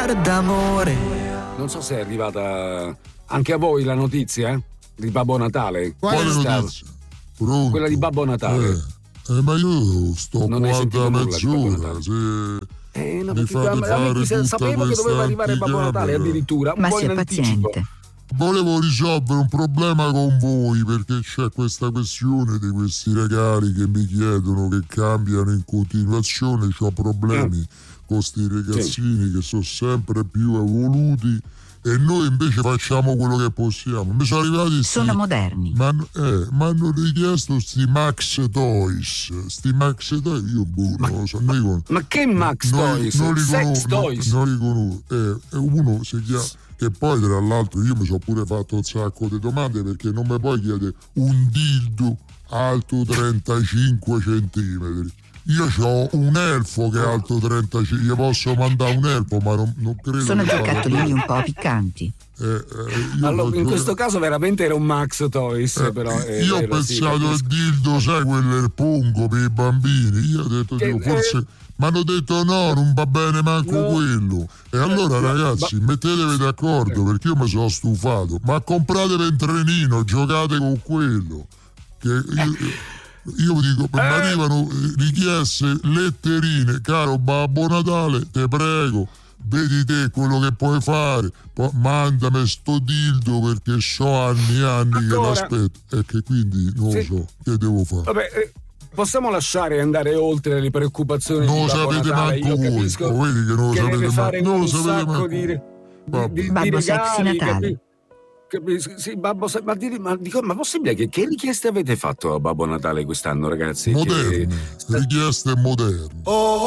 parlare d'amore. Non so se è arrivata anche a voi la notizia di Babbo Natale. Quale notizia? Pronto? Quella di Babbo Natale. Ma io sto Non hai qua sentito da nulla di Babbo mezz'ora. Natale? Se No, mi fate fare tutta sapevo che doveva arrivare Babbo questa Natale addirittura un Ma po' sia in anticipo. paziente. volevo risolvere un problema con voi, perché c'è questa questione di questi regali che mi chiedono, che cambiano in continuazione. C'ho problemi con questi ragazzini che sono sempre più evoluti e noi invece facciamo quello che possiamo. Mi sono arrivati Sono moderni. ma hanno richiesto sti Max Toys. Io non lo so. Ma che Max Toys? Sex Toys? Non li conosco. Uno si chiama. E poi tra l'altro io mi sono pure fatto un sacco di domande, perché non mi puoi chiedere un dildo alto 35 centimetri. Io ho un elfo che è alto 35, gli posso mandare un elfo, ma non credo. Sono che giocattolini un po' piccanti. Allora, in questo caso veramente era un Max Toys, però. Io ho pensato al dildo, sai, quello del pongo per i bambini. Io ho detto, forse. Mi hanno detto no, non va bene manco quello. E allora ragazzi, mettetevi d'accordo, perché io mi sono stufato. Ma comprate per un trenino, giocate con quello. Che io dico, mi arrivano richieste, letterine, caro Babbo Natale, te prego, vedi te quello che puoi fare, mandami sto dildo, perché so anni e anni che l'aspetto, e che quindi non lo so, che devo fare. Vabbè, possiamo lasciare andare oltre le preoccupazioni non di lo Babbo sapete Natale. manco Io voi, capisco vedi che non lo sapete fare manco. Non lo un sapete sacco manco. di Babbo regali, Sexy Natale. Sì, ma possibile che richieste avete fatto a Babbo Natale quest'anno, ragazzi? Moderne, richieste moderne.